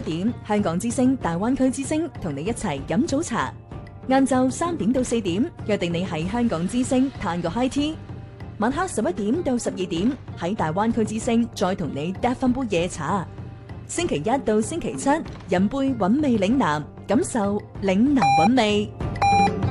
點，香港之聲大灣區之聲同你一齊飲早茶。晏晝3點到4點，約定你喺香港之聲嘆個 high tea。晚黑11點到12點，喺大灣區之聲再同你嗒翻杯夜茶。星期一到星期七，飲杯韻味嶺南，感受嶺南韻味。